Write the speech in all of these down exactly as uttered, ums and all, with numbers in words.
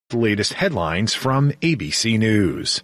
The latest headlines from A B C News.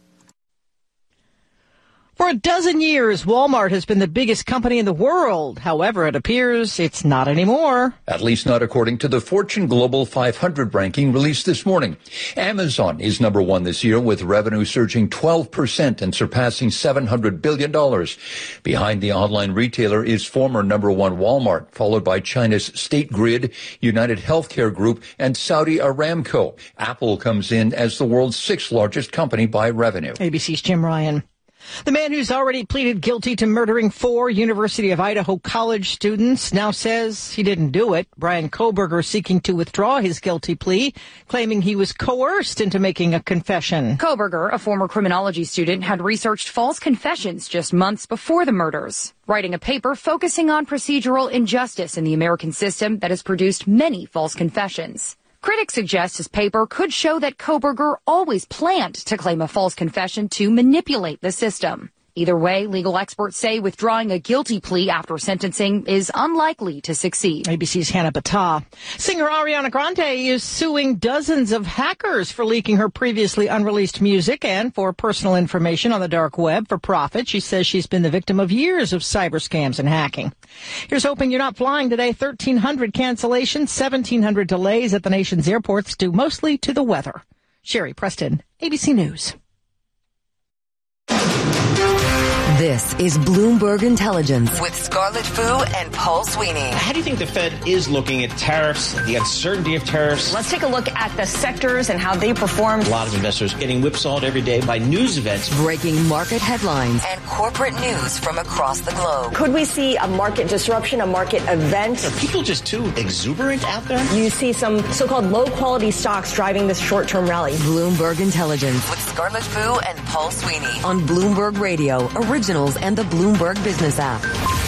For a dozen years, Walmart has been the biggest company in the world. However, it appears it's not anymore. At least not according to the Fortune Global five hundred ranking released this morning. Amazon is number one this year, with revenue surging twelve percent and surpassing seven hundred billion dollars. Behind the online retailer is former number one Walmart, followed by China's State Grid, United Healthcare Group, and Saudi Aramco. Apple comes in as the world's sixth largest company by revenue. A B C's Jim Ryan. The man who's already pleaded guilty to murdering four University of Idaho college students now says he didn't do it. Brian Kohberger seeking to withdraw his guilty plea, claiming he was coerced into making a confession. Kohberger, a former criminology student, had researched false confessions just months before the murders, writing a paper focusing on procedural injustice in the American system that has produced many false confessions. Critics suggest his paper could show that Kohberger always planned to claim a false confession to manipulate the system. Either way, legal experts say withdrawing a guilty plea after sentencing is unlikely to succeed. A B C's Hannah Battah. Singer Ariana Grande is suing dozens of hackers for leaking her previously unreleased music and for personal information on the dark web for profit. She says she's been the victim of years of cyber scams and hacking. Here's hoping you're not flying today. thirteen hundred cancellations, seventeen hundred delays at the nation's airports due mostly to the weather. Sherry Preston, A B C News. This is Bloomberg Intelligence with Scarlett Fu and Paul Sweeney. How do you think the Fed is looking at tariffs, the uncertainty of tariffs? Let's take a look at the sectors and how they performed. A lot of investors getting whipsawed every day by news events. Breaking market headlines and corporate news from across the globe. Could we see a market disruption, a market event? Are people just too exuberant out there? You see some so-called low-quality stocks driving this short-term rally. Bloomberg Intelligence with Scarlett Fu and Paul Sweeney on Bloomberg Radio, originals and the Bloomberg Business app.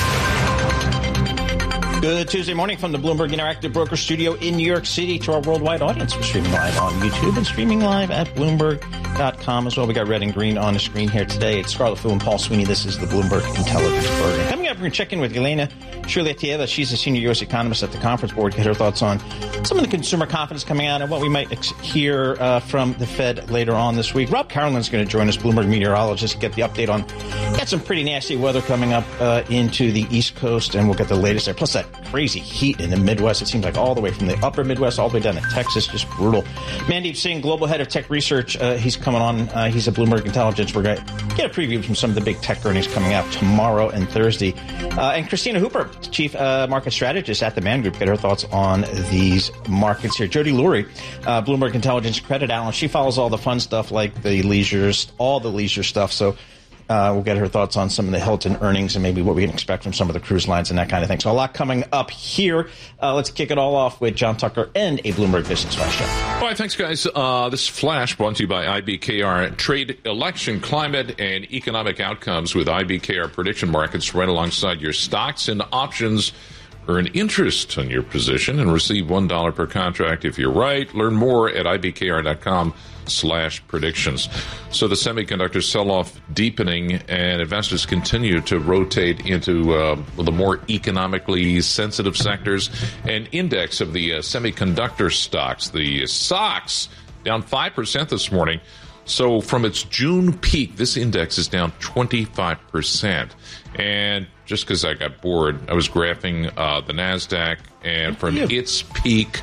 Good Tuesday morning from the Bloomberg Interactive Broker Studio in New York City to our worldwide audience. We're streaming live on YouTube and streaming live at Bloomberg dot com as well. We got red and green on the screen here today. It's Scarlett Fu and Paul Sweeney. This is the Bloomberg Intelligence Program. Coming up, we're going to check in with Elena Shirley-Atieva. She's a senior U S economist at the Conference Board. Get her thoughts on some of the consumer confidence coming out and what we might ex- hear uh, from the Fed later on this week. Rob Carolan's going to join us, Bloomberg meteorologist, get the update on got some pretty nasty weather coming up uh, into the East Coast, and we'll get the latest there. Plus that crazy heat in the Midwest. It seems like all the way from the upper Midwest all the way down to Texas, just brutal. Mandeep Singh, global head of tech research, uh, he's coming on. Uh, he's at Bloomberg Intelligence. We're going to get a preview from some of the big tech earnings coming out tomorrow and Thursday. Uh, and Christina Hooper, chief uh, market strategist at the Man Group, get her thoughts on these markets here. Jody Lurie, uh, Bloomberg Intelligence credit analyst. She follows all the fun stuff like the leisure, all the leisure stuff. So Uh, we'll get her thoughts on some of the Hilton earnings and maybe what we can expect from some of the cruise lines and that kind of thing. So a lot coming up here. Uh, let's kick it all off with John Tucker and a Bloomberg Business Flash show. All right, thanks, guys. Uh, this Flash brought to you by I B K R. Trade election, climate, and economic outcomes with I B K R prediction markets right alongside your stocks and options. Earn interest on your position and receive one dollar per contract if you're right. Learn more at I B K R dot com slash predictions. So the semiconductor sell-off deepening and investors continue to rotate into uh, the more economically sensitive sectors. An index of the uh, semiconductor stocks, the S O X, down five percent this morning. So from its June peak, this index is down twenty-five percent. And just because I got bored, I was graphing uh, the NASDAQ, and from its peak,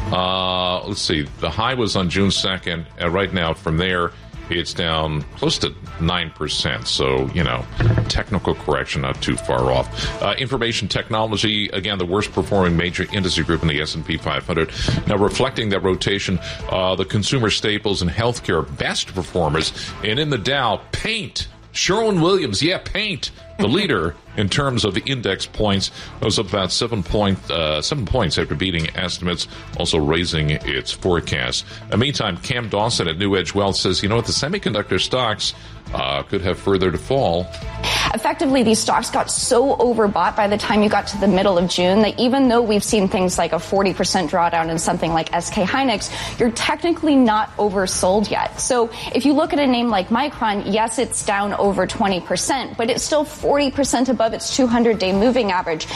uh, let's see, the high was on June second, and right now from there, it's down close to nine percent. So, you know, technical correction, not too far off. Uh, information technology, again, the worst performing major industry group in the S and P five hundred. Now, reflecting that rotation, uh, the consumer staples and healthcare best performers. And in the Dow, paint. Sherwin-Williams, yeah, paint. The leader in terms of the index points was up about seven point uh, seven points after beating estimates, also raising its forecast. In the meantime, Cam Dawson at New Edge Wealth says, you know what, the semiconductor stocks uh, could have further to fall. Effectively, these stocks got so overbought by the time you got to the middle of June that even though we've seen things like a forty percent drawdown in something like S K Hynix, you're technically not oversold yet. So if you look at a name like Micron, yes, it's down over twenty percent, but it's still forty percent above its two hundred day moving average.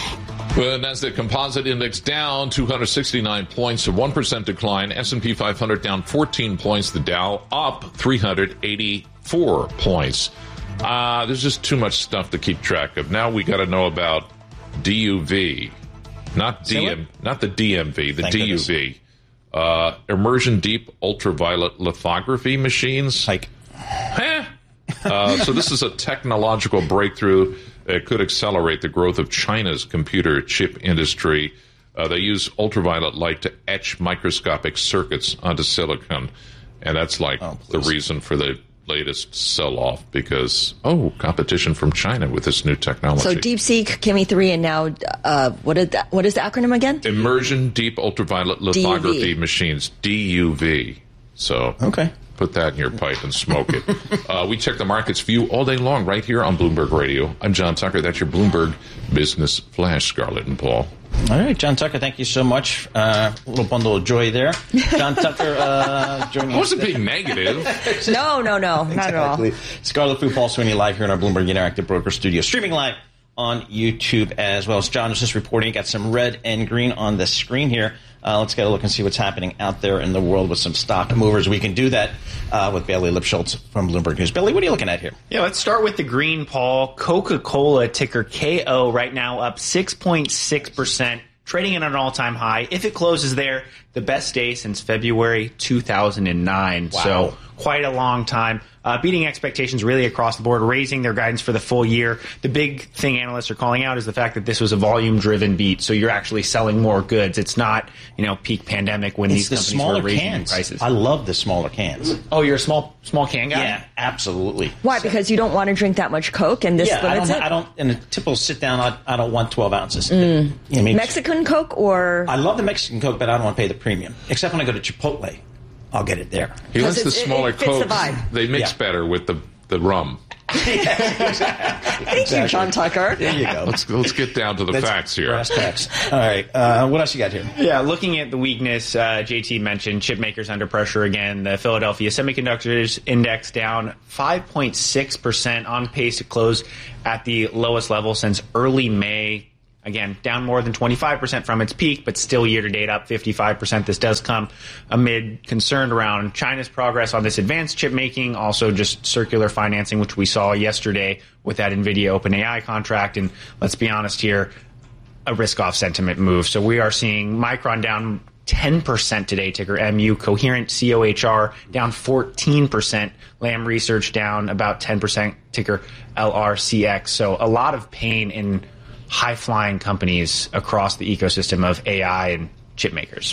The Nasdaq Composite Index down two hundred sixty-nine points, a one percent decline. S and P five hundred down fourteen points. The Dow up three hundred eighty-four points. Uh, there's just too much stuff to keep track of. Now we got to know about D U V, not D M, not the D M V, the Thank D U V. Uh, immersion deep ultraviolet lithography machines. Like, eh. uh, so this is a technological breakthrough. It could accelerate the growth of China's computer chip industry. Uh, they use ultraviolet light to etch microscopic circuits onto silicon. And that's like oh, the reason for the latest sell-off because, oh, competition from China with this new technology. So DeepSeek, Kimi three, and now uh, what, is that, what is the acronym again? Immersion Deep Ultraviolet Lithography D U V. Machines, D U V. So okay. Put that in your pipe and smoke it. uh, we check the markets view all day long right here on Bloomberg Radio. I'm John Tucker. That's your Bloomberg Business Flash, Scarlett and Paul. All right, John Tucker, thank you so much. Uh, a little bundle of joy there. John Tucker uh, joining us. I wasn't being negative. no, no, no, not exactly. at all. Scarlett Fu, Paul Sweeney live here in our Bloomberg Interactive Broker Studio. Streaming live on YouTube as well. As John was just reporting, got some red and green on the screen here. Uh, let's get a look and see what's happening out there in the world with some stock movers. We can do that uh, with Bailey Lipschultz from Bloomberg News. Bailey, what are you looking at here? Yeah, let's start with the green, Paul. Coca-Cola, ticker K O, right now up six point six percent, trading at an all-time high. If it closes there, the best day since February two thousand nine. Wow. So quite a long time. Uh, beating expectations really across the board, raising their guidance for the full year. The big thing analysts are calling out is the fact that this was a volume-driven beat, so you're actually selling more goods. It's not, you know, peak pandemic when it's these the companies smaller were raising cans. prices. I love the smaller cans. Oh, you're a small small can guy? Yeah, absolutely. Why? Because you don't want to drink that much Coke, and this yeah, limits I don't, it? I don't, in a typical sit-down, I, I don't want twelve ounces. Mm. You know what I mean? Mexican Coke or? I love the Mexican Coke, but I don't want to pay the premium. Except when I go to Chipotle. I'll get it there. He likes the smaller it, it fits the Cokes. vibe. They mix Yeah. better with the, the rum. yeah, exactly. Thank exactly. you, John Tucker. There you go. Let's let's get down to the That's facts here. Brass tacks. All right. Uh, what else you got here? Yeah, looking at the weakness, uh, J T mentioned chip makers under pressure again. The Philadelphia Semiconductors Index down five point six percent, on pace to close at the lowest level since early May. Again, down more than twenty-five percent from its peak, but still year-to-date up fifty-five percent. This does come amid concern around China's progress on this advanced chip making, also just circular financing, which we saw yesterday with that NVIDIA OpenAI contract. And let's be honest here, a risk-off sentiment move. So we are seeing Micron down ten percent today, ticker M U. Coherent, C O H R, down fourteen percent. Lam Research down about ten percent, ticker L R C X. So a lot of pain in high-flying companies across the ecosystem of A I and chip makers.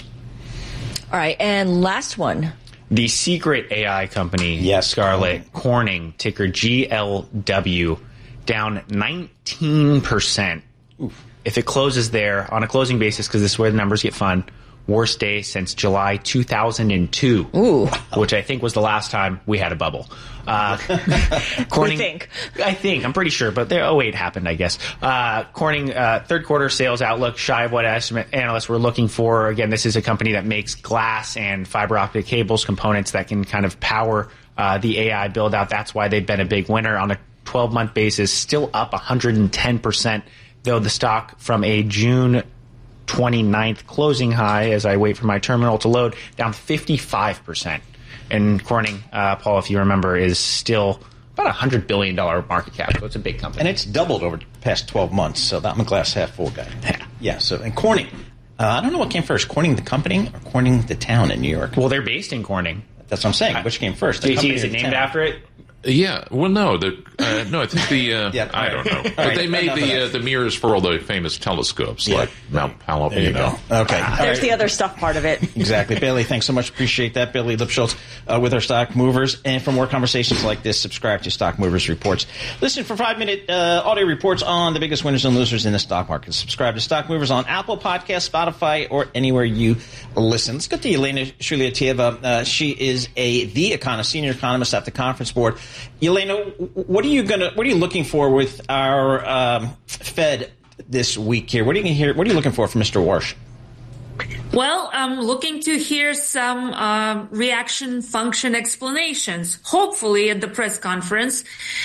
All right, and last one. The secret A I company, yes, Scarlett, Corning, ticker G L W, down nineteen percent. Oof. If it closes there on a closing basis, because this is where the numbers get fun, worst day since July two thousand two, Ooh. which I think was the last time we had a bubble. Uh, Corning, I think. I think. I'm pretty sure, but there, oh wait, it happened, I guess. Uh, Corning, uh, third quarter sales outlook shy of what estimate analysts were looking for. Again, this is a company that makes glass and fiber optic cables components that can kind of power uh, the A I build out. That's why they've been a big winner on a twelve-month basis, still up one hundred ten percent, though the stock from a June twenty-ninth closing high, as I wait for my terminal to load, down fifty-five percent. And Corning, uh, Paul, if you remember, is still about a one hundred billion dollars market cap, so it's a big company. And it's doubled over the past twelve months, so I'm a glass half full guy. Yeah. Yeah, so, and Corning, uh, I don't know what came first, Corning the company or Corning the town in New York? Well, they're based in Corning. That's what I'm saying. Which came first? J T, is it named after it? Yeah, well, no, the uh, no, I think the uh, yeah, I don't know, but right, they made the uh, the mirrors for all the famous telescopes, yeah. like Mount Palomino. There you go. Okay, Ah, all there's right. the other stuff part of it. Exactly, Bailey. Thanks so much. Appreciate that, Bailey Lipschultz, uh, with our Stock Movers. And for more conversations like this, subscribe to Stock Movers Reports. Listen for five minute uh, audio reports on the biggest winners and losers in the stock market. Subscribe to Stock Movers on Apple Podcasts, Spotify, or anywhere you listen. Let's get to Elena Shuliatieva. Uh, she is a the economist, senior economist at the Conference Board. Elena, what are you gonna? What are you looking for with our um, Fed this week here? What are you hear? What are you looking for from Mister Warsh? Well, I'm looking to hear some uh, reaction function explanations, hopefully at the press conference.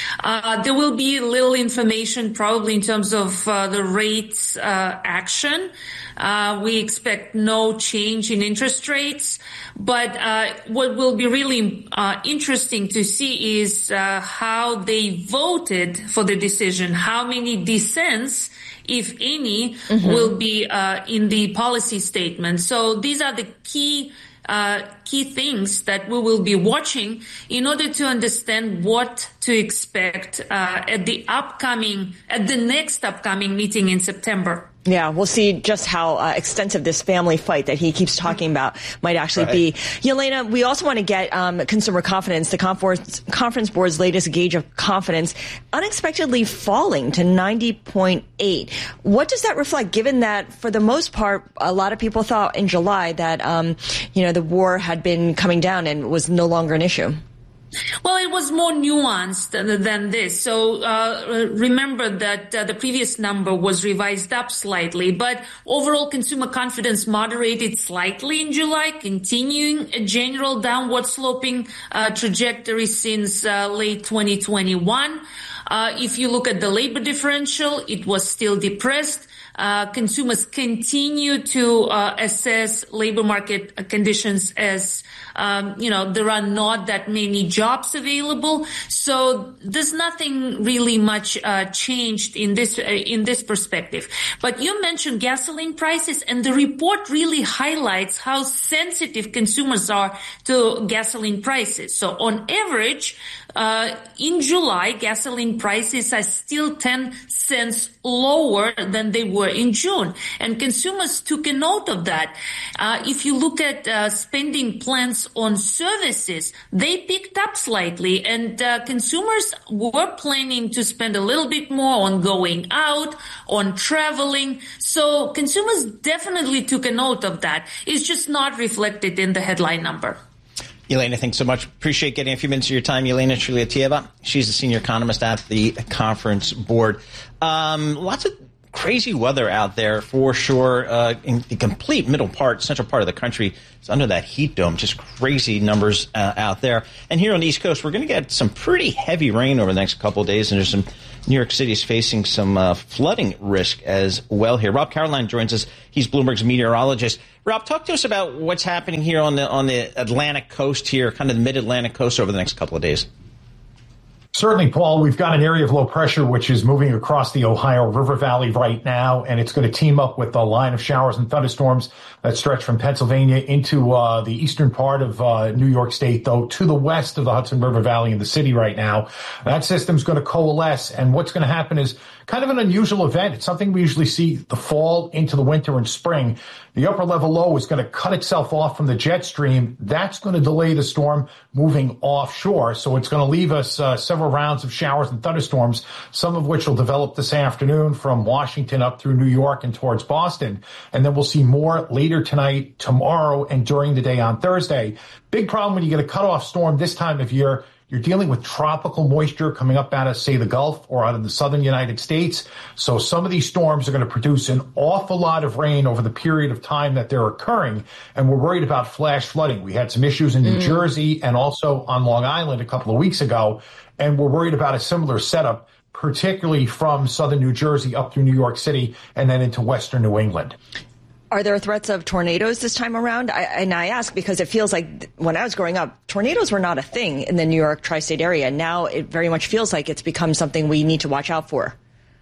Uh, there will be little information probably in terms of uh, the rates uh, action. Uh, we expect no change in interest rates. But uh, what will be really uh, interesting to see is uh, how they voted for the decision, how many dissents, if any, mm-hmm. will be uh, in the policy statement. So these are the key uh, key things that we will be watching in order to understand what to expect uh, at the upcoming, at the next upcoming meeting in September. Yeah, we'll see just how uh, extensive this family fight that he keeps talking about might actually right. be. Yelena, we also want to get um, consumer confidence, the conference, conference board's latest gauge of confidence, unexpectedly falling to ninety point eight. What does that reflect, given that for the most part, a lot of people thought in July that, um, you know, the war had been coming down and was no longer an issue? Well, it was more nuanced than, than this. So uh, remember that uh, the previous number was revised up slightly, but overall consumer confidence moderated slightly in July, continuing a general downward sloping uh, trajectory since uh, late twenty twenty-one. Uh, if you look at the labor differential, it was still depressed. Uh, consumers continue to uh, assess labor market conditions as, um, you know, there are not that many jobs available. So there's nothing really much uh, changed in this uh, in this perspective. But you mentioned gasoline prices, and the report really highlights how sensitive consumers are to gasoline prices. So on average, uh, in July, gasoline prices are still ten cents lower than they were in June. And consumers took a note of that. Uh, if you look at uh, spending plans on services, they picked up slightly, and uh, consumers were planning to spend a little bit more on going out, on traveling. So consumers definitely took a note of that. It's just not reflected in the headline number. Yelena, thanks so much. Appreciate getting a few minutes of your time. Yelena Truliatieva, she's the senior economist at the Conference Board. Um, lots of crazy weather out there for sure. Uh, in the complete middle part, central part of the country is under that heat dome. Just crazy numbers uh, out there. And here on the East Coast, we're going to get some pretty heavy rain over the next couple of days. And there's some New York City is facing some uh, flooding risk as well here. Rob Caroline joins us. He's Bloomberg's meteorologist. Rob, talk to us about what's happening here on the on the Atlantic coast here, kind of the mid-Atlantic coast over the next couple of days. Certainly, Paul, we've got an area of low pressure which is moving across the Ohio River Valley right now, and it's going to team up with a line of showers and thunderstorms that stretch from Pennsylvania into uh, the eastern part of uh, New York State, though, to the west of the Hudson River Valley in the city right now. That system's going to coalesce, and what's going to happen is kind of an unusual event. It's something we usually see the fall into the winter and spring. The upper level low is going to cut itself off from the jet stream. That's going to delay the storm moving offshore. So it's going to leave us uh, several rounds of showers and thunderstorms, some of which will develop this afternoon from Washington up through New York and towards Boston. And then we'll see more later tonight, tomorrow, and during the day on Thursday. Big problem when you get a cutoff storm this time of year. You're dealing with tropical moisture coming up out of, say, the Gulf or out of the southern United States. So some of these storms are going to produce an awful lot of rain over the period of time that they're occurring. And we're worried about flash flooding. We had some issues in New mm. Jersey and also on Long Island a couple of weeks ago. And we're worried about a similar setup, particularly from southern New Jersey up through New York City and then into western New England. Are there threats of tornadoes this time around? I, and I ask because it feels like when I was growing up, tornadoes were not a thing in the New York tri-state area. Now it very much feels like it's become something we need to watch out for.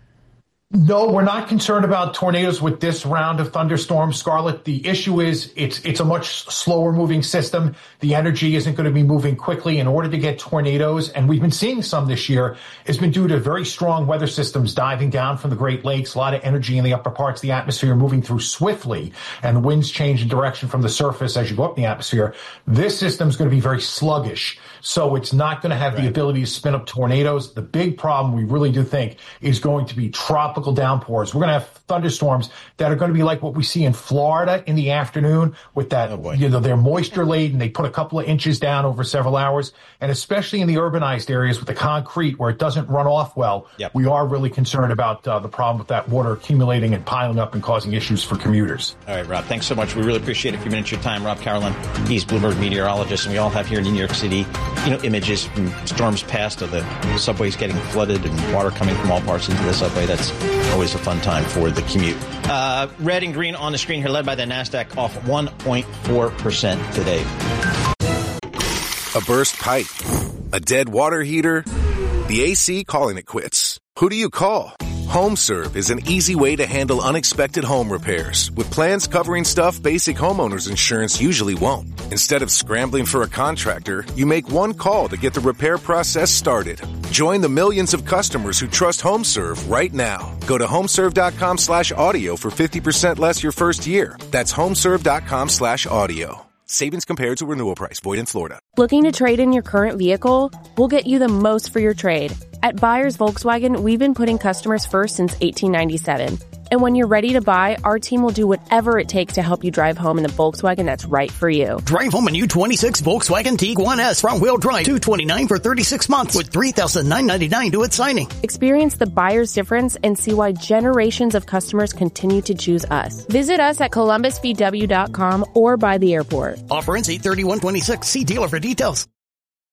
No, we're not concerned about tornadoes with this round of thunderstorms, Scarlett. The issue is it's it's a much slower moving system. The energy isn't going to be moving quickly. In order to get tornadoes, and we've been seeing some this year, has been due to very strong weather systems diving down from the Great Lakes, a lot of energy in the upper parts of the atmosphere moving through swiftly, and the winds change in direction from the surface as you go up in the atmosphere. This system is going to be very sluggish, so it's not going to have right. the ability to spin up tornadoes. The big problem we really do think is going to be tropical downpours. We're going to have thunderstorms that are going to be like what we see in Florida in the afternoon with that, oh you know, they're moisture laden. They put a couple of inches down over several hours. And especially in the urbanized areas with the concrete where it doesn't run off well, yep. we are really concerned about uh, the problem with that water accumulating and piling up and causing issues for commuters. All right, Rob, thanks so much. We really appreciate a few minutes of your time. Rob Carolan, he's Bloomberg meteorologist, and we all have here in New York City, you know, images from storms past of the subways getting flooded and water coming from all parts into the subway. That's always a fun time for the commute. Uh, red and green on the screen here, led by the NASDAQ, off one point four percent today. A burst pipe, a dead water heater, the A C calling it quits. Who do you call? HomeServe is an easy way to handle unexpected home repairs with plans covering stuff basic homeowners insurance usually won't. Instead of scrambling for a contractor, you make one call to get the repair process started. Join the millions of customers who trust HomeServe right now. Go to homeserve.com slash audio for fifty percent less your first year. That's homeserve.com slash audio. Savings compared to renewal price. Void in Florida. Looking to trade in your current vehicle? We'll get you the most for your trade. At Buyers Volkswagen, we've been putting customers first since eighteen ninety-seven. And when you're ready to buy, our team will do whatever it takes to help you drive home in the Volkswagen that's right for you. Drive home a new twenty-six Volkswagen Tiguan S front-wheel drive, two hundred twenty-nine dollars for thirty-six months with three thousand nine hundred ninety-nine dollars due at signing. Experience the buyer's difference and see why generations of customers continue to choose us. Visit us at columbus v w dot com or by the airport. Offer ends eight thirty-one twenty-six. See dealer for details.